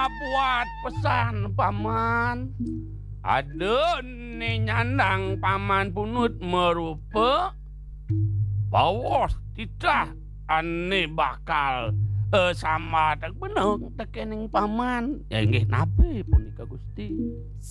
buat pesan paman. Ada ni nyandang paman punut merupa bawas titah ane bakal sama tak benang tekening paman. Ya nggih napi punika Gusti.